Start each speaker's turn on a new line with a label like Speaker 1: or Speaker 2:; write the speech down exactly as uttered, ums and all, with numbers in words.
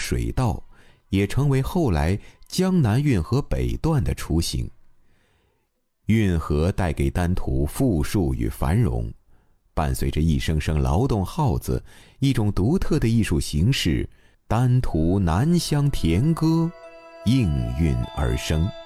Speaker 1: 水道，也成为后来江南运河北段的雏形。运河带给丹徒富庶与繁荣，伴随着一声声劳动号子，一种独特的艺术形式——丹徒南乡田歌应运而生。